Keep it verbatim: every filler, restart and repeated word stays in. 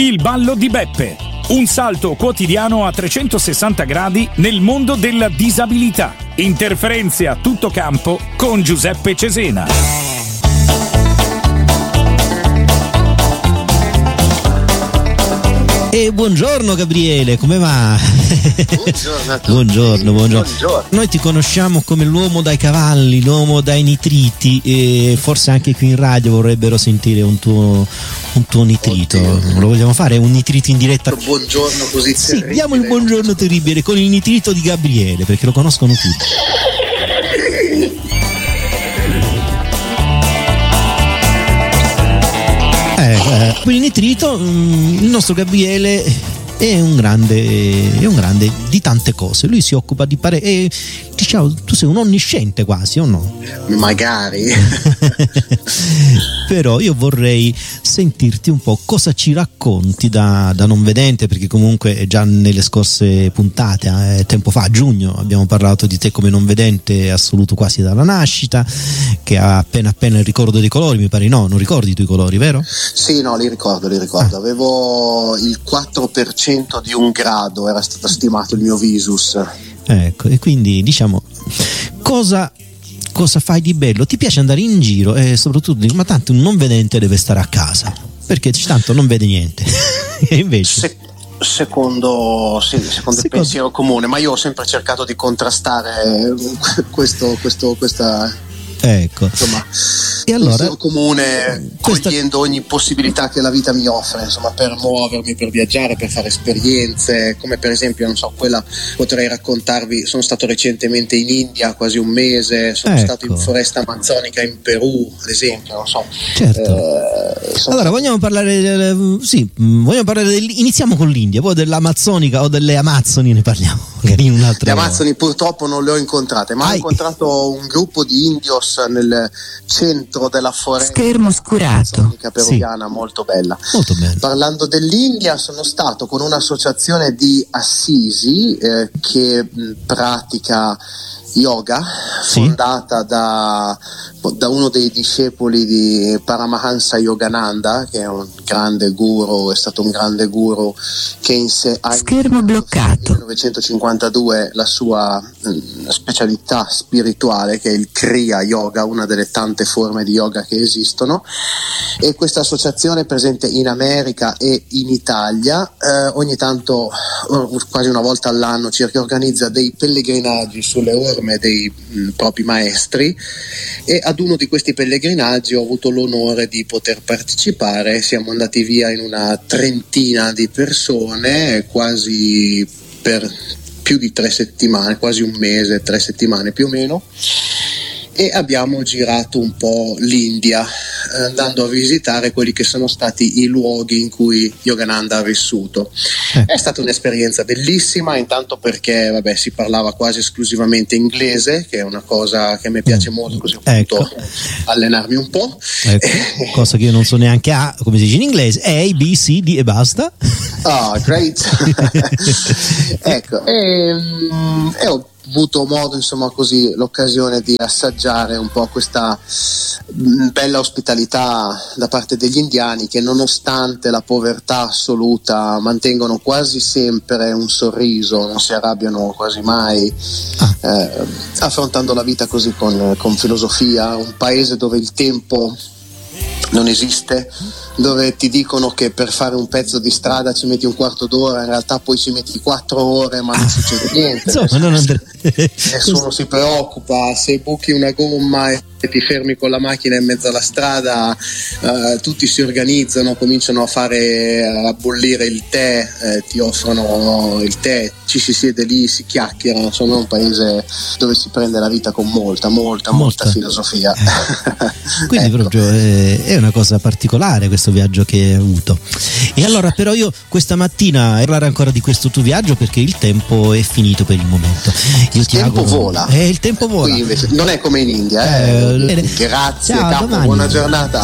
Il ballo di Beppe. Un salto quotidiano a trecentosessanta gradi nel mondo della disabilità. Interferenze a tutto campo con Giuseppe Cesena. E buongiorno Gabriele, come va? Buongiorno a tutti. Buongiorno, buongiorno. Buongiorno. Noi ti conosciamo come l'uomo dai cavalli, l'uomo dai nitriti, e forse anche qui in radio vorrebbero sentire un tuo, un tuo nitrito. Oddio. Lo vogliamo fare? Un nitrito in diretta? Buongiorno così Sì, terribile. diamo il buongiorno terribile con il nitrito di Gabriele, perché lo conoscono tutti. Eh, eh, per il nitrito mh, il nostro Gabriele è un grande è un grande di tante cose. Lui si occupa di pare e diciamo tu sei un onnisciente quasi, o no? Magari. Però io vorrei sentirti un po' cosa ci racconti da, da non vedente, perché comunque già nelle scorse puntate, eh, tempo fa, a giugno, abbiamo parlato di te come non vedente assoluto quasi dalla nascita, che ha appena appena il ricordo dei colori, mi pare. No, non ricordi tu i colori, vero? Sì, no, li ricordo, li ricordo. Ah. Avevo il quattro per cento di un grado, era stato stimato il mio visus. Ecco, e quindi diciamo cosa cosa fai di bello? Ti piace andare in giro e soprattutto dico, ma tanto un non vedente deve stare a casa, perché tanto non vede niente. E invece Se- secondo, sì, secondo, Secondo- il pensiero comune, ma io ho sempre cercato di contrastare questo, questo, questa, ecco. insomma, E allora pensiero comune, questa- cogliendo ogni possibilità che la vita mi offre, insomma, per muovermi, per viaggiare, per fare esperienze, come per esempio, non so, quella potrei raccontarvi, sono stato recentemente in India quasi un mese, sono Ecco. stato in foresta amazzonica in Perù, ad esempio, non so. Certo. Eh, sono Allora vogliamo parlare del- sì, mh, vogliamo parlare del, iniziamo con l'India, poi dell'Amazzonica o delle Amazzoni ne parliamo magari in un'altra Le Amazzoni purtroppo non le ho incontrate, ma Ai. ho incontrato un gruppo di indios nel centro della foresta Schermo oscurato. amazzonica peruviana, molto bella. molto bene. Parlando dell'India, sono stato con un'associazione di Assisi eh, che mh, pratica yoga, Sì. fondata da, da uno dei discepoli di Paramahansa Yogananda, che è un grande guru, è stato un grande guru che in sé ha Schermo bloccato. nel millenovecentocinquantadue la sua mh, specialità spirituale, che è il Kriya Yoga, una delle tante forme di yoga che esistono, e questa associazione è presente in America e in Italia. Eh, ogni tanto, eh, quasi una volta all'anno circa, organizza dei pellegrinaggi sulle orme dei mh, propri maestri, e ad uno di questi pellegrinaggi ho avuto l'onore di poter partecipare. Siamo andati via in una trentina di persone, quasi per più di tre settimane, quasi un mese, tre settimane più o meno, e abbiamo girato un po' l'India, eh, andando a visitare quelli che sono stati i luoghi in cui Yogananda ha vissuto. Eh. È stata un'esperienza bellissima, intanto perché vabbè, si parlava quasi esclusivamente inglese, che è una cosa che a me piace molto, così ho Ecco. potuto allenarmi un po'. Ecco, cosa che io non so neanche a, come si dice in inglese, A, B, C, D e basta. Ah, great. Ecco, e, mm, e ho avuto modo, insomma, così, l'occasione di assaggiare un po' questa mm, bella ospitalità da parte degli indiani, che nonostante la povertà assoluta mantengono quasi sempre un sorriso, non si arrabbiano quasi mai, Ah. eh, affrontando la vita così con, con filosofia. Un paese dove il tempo non esiste, dove ti dicono che per fare un pezzo di strada ci metti un quarto d'ora, in realtà poi ci metti quattro ore, ma non succede niente. Insomma, non andre- Nessuno si preoccupa, se buchi una gomma e ti fermi con la macchina in mezzo alla strada, eh, tutti si organizzano, cominciano a fare a bollire il tè, eh, ti offrono il tè, ci si siede lì, si chiacchiera. Insomma, è un paese dove si prende la vita con molta, molta, molta, Molta. filosofia. Quindi Ecco. proprio eh, è una cosa particolare questo viaggio che hai avuto. E allora però io questa mattina parlare ancora di questo tuo viaggio, perché il tempo è finito per il momento. Io Il ti tempo auguro- vola. Eh, il tempo vola. Qui invece non è come in India, eh. Eh, Grazie, ciao, capo, domani. buona giornata.